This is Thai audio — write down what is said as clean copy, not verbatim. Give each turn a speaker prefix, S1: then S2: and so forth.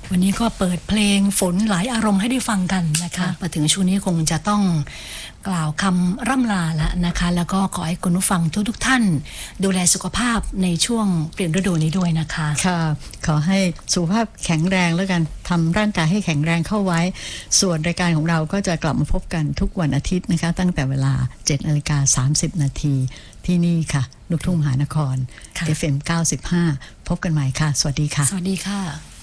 S1: วันนี้ก็เปิดเพลงฝนหลายอารมณ์ให้ได้ฟังกันนะคะมาถึงช่วงนี้คงจะต้องกล่าวคำร่ำลาแล้วนะคะแล้วก็ขอให้คุณผู้ฟังทุกท่านดูแลสุขภาพในช่วงเปลี่ยนฤดูนี้ด้วยนะคะ
S2: ค่ะขอให้สุขภาพแข็งแรงแล้วกันทำร่างกายให้แข็งแรงเข้าไว้ส่วนรายการของเราก็จะกลับมาพบกันทุกวันอาทิตย์นะคะตั้งแต่เวลา 7:30 น.ที่นี่ค่ะลูกทุ่งมหานคร FM 95พบกันใหม่ค่ะสวัสดีค่ะ
S1: สวัสดีค่ะ